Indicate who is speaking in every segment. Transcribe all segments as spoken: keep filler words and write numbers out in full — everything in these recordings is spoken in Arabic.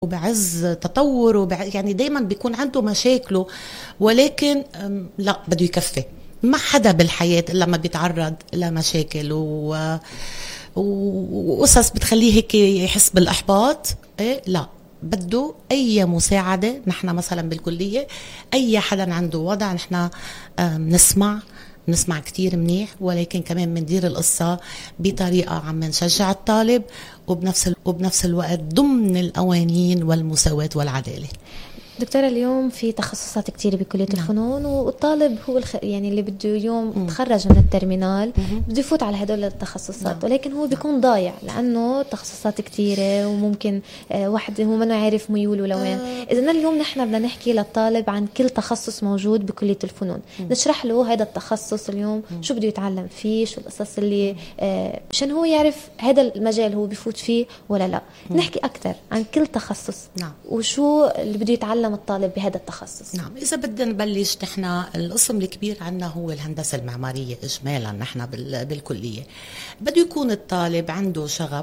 Speaker 1: وبعز تطور وبع... يعني دايما بيكون عنده مشاكله، ولكن لا بده يكفي. ما حدا بالحياة إلا ما بيتعرض لمشاكل و... وقصص بتخليه هيك يحس بالإحباط. إيه لا، بده أي مساعدة. نحن مثلا بالكلية أي حدا عنده وضع نحن نسمع نسمع كتير منيح، ولكن كمان مندير القصة بطريقة عم نشجع الطالب، وبنفس وبنفس الوقت ضمن القوانين والمساواة والعدالة.
Speaker 2: دكتورة، اليوم في تخصصات كتير بكلية نعم. الفنون، والطالب هو الخ... يعني اللي بده يوم تخرج من الترمينال بده يفوت على هدول التخصصات نعم. ولكن هو بيكون ضايع لأنه تخصصات كتيرة، وممكن آه واحد هو ما عارف ميوله لوين. آه. إذن اليوم نحن بدنا نحكي للطالب عن كل تخصص موجود بكلية الفنون، مم. نشرح له هذا التخصص اليوم مم. شو بده يتعلم فيه، شو القصص اللي آه مشان هو يعرف هذا المجال هو بيفوت فيه ولا لا. مم. نحكي أكتر عن كل تخصص نعم. وشو اللي بده يتعلم الطالب بهذا التخصص.
Speaker 1: نعم، إذا بدنا نبلش نحن القسم الكبير عنا هو الهندسة المعمارية إجمالا. نحن بالكلية بده يكون الطالب عنده شغف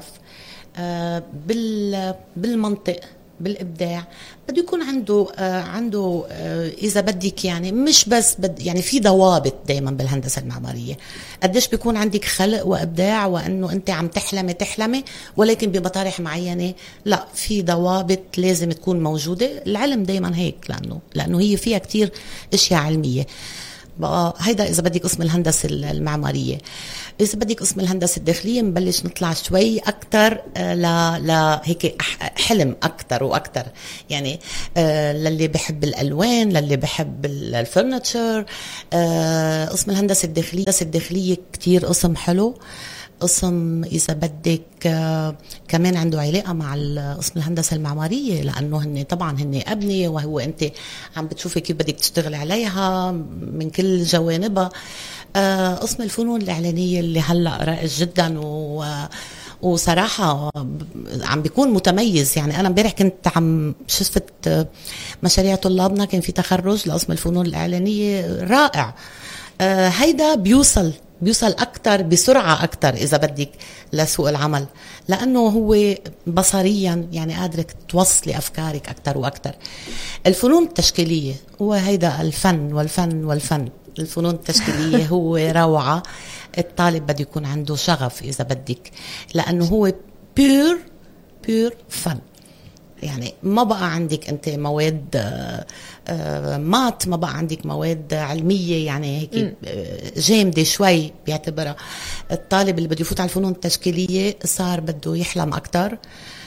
Speaker 1: بالمنطق، بالإبداع. بده يكون عنده آه عنده آه إذا بدك يعني مش بس بد يعني في ضوابط دايما بالهندسة المعمارية. قديش بيكون عندك خلق وإبداع، وأنه أنت عم تحلمي تحلمي ولكن بمطارح معينة لا، في ضوابط لازم تكون موجودة. العلم دايما هيك، لأنه لأنه هي فيها كتير أشياء علمية. بقى هيدا إذا بدك قسم الهندسة المعمارية. إذا بدك قسم الهندسة الداخلية نبلش نطلع شوي أكتر ل ل هيك حلم أكتر وأكتر، يعني آه للي بحب الألوان، للي بحب الفرنتشر. آه قسم الهندسة الداخلية الهندسة الداخلية كتير قسم حلو. قسم إذا بدك آه كمان عنده علاقة مع قسم الهندسة المعمارية، لأنه هن طبعا هن أبنية، وهو أنت عم بتشوفي كيف بدك تشتغل عليها من كل جوانبها. آه قسم الفنون الإعلانية اللي هلأ رائج جدا، و وصراحة عم بيكون متميز. يعني أنا امبارح كنت عم شفت مشاريع طلابنا، كان في تخرج لقسم الفنون الإعلانية رائع. آه هيدا بيوصل بيوصل أكتر بسرعة أكتر إذا بدك لسوق العمل، لأنه هو بصريا يعني قادرك توصلي أفكارك أكتر وأكتر. الفنون التشكيلية هو هيدا الفن والفن والفن. الفنون التشكيلية هو روعة. الطالب بده يكون عنده شغف إذا بدك، لأنه هو بيور بيور فن. يعني ما بقى عندك أنت مواد مات، ما بقى عندك مواد علمية يعني هيك جامدة شوي بيعتبرها. الطالب اللي بده يفوت على الفنون التشكيلية صار بده يحلم أكتر.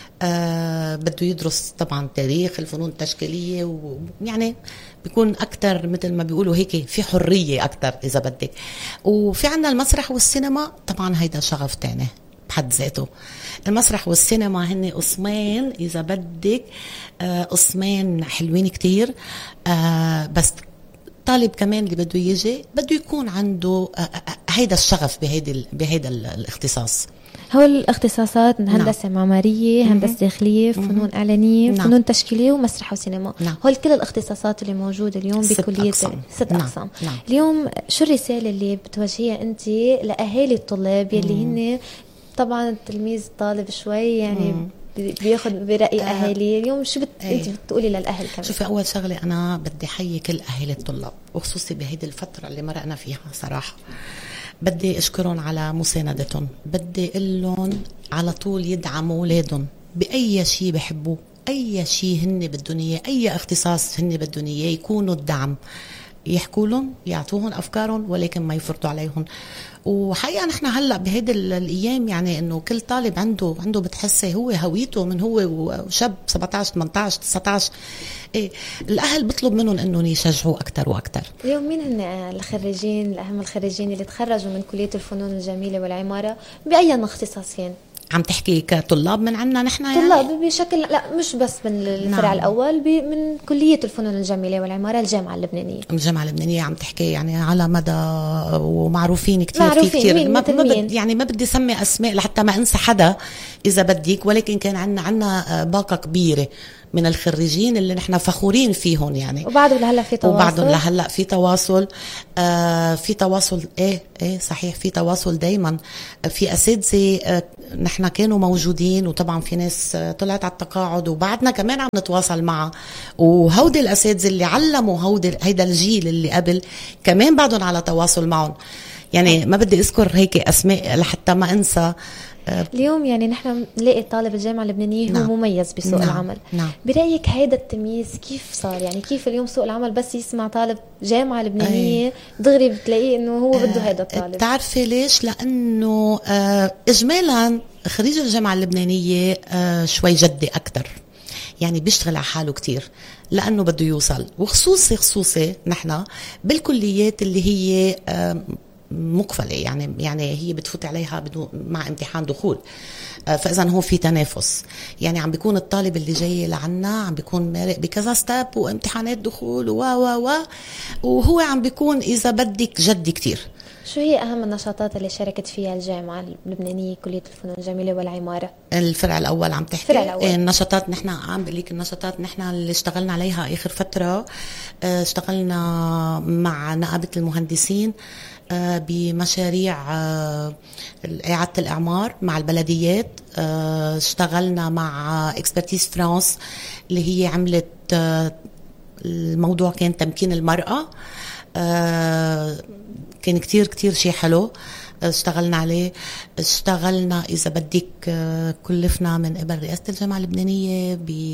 Speaker 1: آه بده يدرس طبعا تاريخ الفنون التشكيلية، ويعني بيكون أكتر مثل ما بيقولوا هيك في حرية أكتر إذا بدك. وفي عنا المسرح والسينما طبعا هيدا شغف تاني بحد ذاته. المسرح والسينما هن قسمين إذا بدك، آه قسمين حلوين كتير. آه بس طالب كمان اللي بده يجي بده يكون عنده آه هيدا الشغف بهيدا بهيدا الاختصاص.
Speaker 2: هو الاختصاصات هندسة نعم. معمارية، هندسة داخلية، فنون إعلانية، نعم. فنون تشكيلية، ومسرح وسينما. نعم. هول كل الاختصاصات اللي موجودة اليوم بكلية أقسام. ست نعم. أقسام. نعم. اليوم شو الرسالة اللي بتوجهيها أنت لأهالي الطلاب يلي هن طبعا التلميذ طالب شوي يعني مم. بياخد برأي أهالي اليوم؟ شو بت... ايه. أنت بتقولي للأهل كمان؟
Speaker 1: شوفي، أول شغلة أنا بدي حيي كل أهالي الطلاب، وخصوصي بهيدي الفترة اللي مرقنا فيها صراحة. بدي أشكرهم على مساندتهم، بدي أقولهم على طول يدعموا أولادهم بأي شيء بحبوه، أي شيء هن بدهم إياه، أي اختصاص هن بدهم إياه، يكونوا الدعم، يحكوا لهم، يعطوهم أفكارهم، ولكن ما يفرضوا عليهم. وحقيقة نحن هلأ بهيدي الأيام يعني إنه كل طالب عنده عنده بتحسي هو هويته من هو وشاب سبعتاشر ثمانتاشر تسعتاشر. إيه الأهل بطلب منهم إنهم يشجعوا أكتر وأكتر.
Speaker 2: اليوم مين هن الخريجين الأهم الخريجين اللي تخرجوا من كلية الفنون الجميلة والعمارة بأي اختصاصين؟
Speaker 1: عم تحكي كطلاب من عنا نحن يعني؟
Speaker 2: طلاب بشكل لا مش بس من الفرع نعم. الأول من كلية الفنون الجميلة والعمارة الجامعة اللبنانية.
Speaker 1: الجامعة اللبنانية عم تحكي يعني على مدى ومعروفين كتير معروفين في كتير ما, ما بد يعني ما بدي سمي أسماء لحتى ما أنسى حدا إذا بديك، ولكن كان عنا عنا باقة كبيرة من الخريجين اللي نحن فخورين فيهم يعني.
Speaker 2: وبعده لهلا في تواصل
Speaker 1: وبعده لهلا في تواصل آه في تواصل ايه ايه صحيح في تواصل دايما. في اساتذه آه نحن نحن كانوا موجودين، وطبعا في ناس طلعت على التقاعد وبعدنا كمان عم نتواصل معها، وهودي الأساتذة اللي علموا هودي هيدا الجيل اللي قبل كمان بعدهم على تواصل معهم. يعني ما بدي أذكر هيك أسماء لحتى ما أنسى.
Speaker 2: اليوم يعني نحن نلاقي طالب الجامعة اللبنانية هو نعم. مميز بسوق نعم. العمل نعم. برأيك هيدا التمييز كيف صار؟ يعني كيف اليوم سوق العمل بس يسمع طالب جامعة لبنانية أي. دغري بتلاقيه انه هو بده هيدا الطالب؟
Speaker 1: بتعرفي ليش؟ لأنه آه إجمالا خريج الجامعة اللبنانية آه شوي جدي أكتر، يعني بيشتغل على حاله كتير لأنه بده يوصل، وخصوصي خصوصي نحن بالكليات اللي هي آه مقفلة، يعني يعني هي بتفوت عليها بدون مع امتحان دخول، فإذا هو في تنافس. يعني عم بيكون الطالب اللي جاي لعنا عم بيكون مارق بكذا ستاب وامتحانات دخول و و و وهو عم بيكون إذا بدك جدي كتير.
Speaker 2: شو هي أهم النشاطات اللي شاركت فيها الجامعة اللبنانية كلية الفنون الجميلة والعمارة؟
Speaker 1: الفرع الأول عم تحكي؟
Speaker 2: الفرع الأول.
Speaker 1: النشاطات نحن عم بقلك النشاطات نحن اللي اشتغلنا عليها آخر فترة، اشتغلنا مع نقابة المهندسين بمشاريع إعادة الإعمار مع البلديات، اشتغلنا مع اكسبرتيز فرانس اللي هي عملت الموضوع كان تمكين المرأة، كان كتير كتير شيء حلو اشتغلنا عليه. اشتغلنا إذا بدك كلفنا من قبل رئاسة الجامعة اللبنانية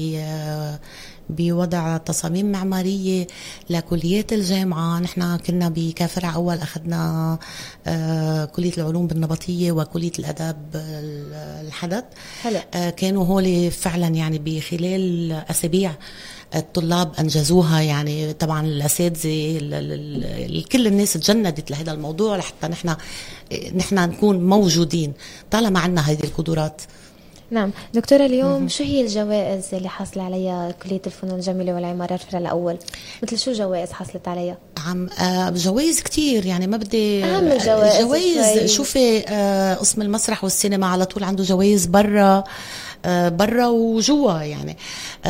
Speaker 1: بوضع تصاميم معمارية لكليات الجامعة. نحن كنا بكافرع أول أخذنا كلية العلوم بالنبطية وكلية الأداب الحدث. كانوا هولي فعلا يعني بخلال أسابيع الطلاب أنجزوها، يعني طبعا الأساتذة كل الناس تجندت لهذا الموضوع لحتى نحن نحن نكون موجودين طالما عنا هذه القدرات.
Speaker 2: نعم دكتورة، اليوم م- شو هي الجوائز اللي حصل عليها كلية الفنون الجميلة والعمارة الفرع الأول؟ مثل شو جوائز حصلت عليها؟
Speaker 1: عم آه جوائز كتير، يعني ما بدي
Speaker 2: أهم الجوائز.
Speaker 1: جوائز شوفي آه قسم المسرح والسينما على طول عنده جوائز برا آه برا وجوا، يعني